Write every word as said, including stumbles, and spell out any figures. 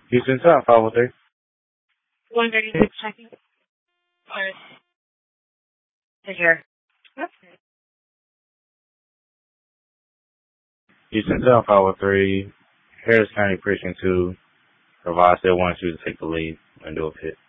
Houston South, five oh three. one thirty-six checking. Or to here. Houston South, five oh three. Harris County Precinct two. Provides they want you to take the lead and do a pit.